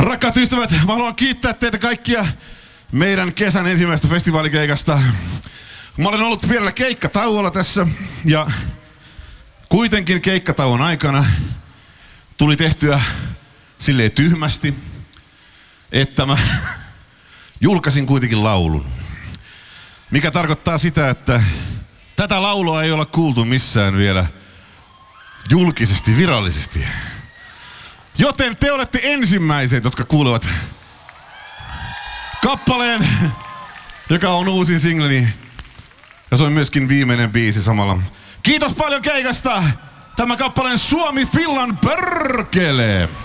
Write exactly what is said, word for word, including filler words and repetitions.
Rakkaat ystävät, mä haluan kiittää teitä kaikkia meidän kesän ensimmäistä festivaalikeikasta. Mä olen ollut pienellä keikkatauolla tässä ja kuitenkin keikkatauon aikana tuli tehtyä silleen tyhmästi, että mä julkaisin kuitenkin laulun. Mikä tarkoittaa sitä, että tätä laulua ei olla kuultu missään vielä julkisesti, virallisesti. Joten te olette ensimmäiset, jotka kuulevat kappaleen, joka on uusi singleni. Ja se on myöskin viimeinen biisi samalla. Kiitos paljon keikasta! Tämä kappaleen Suomi Finland perkele!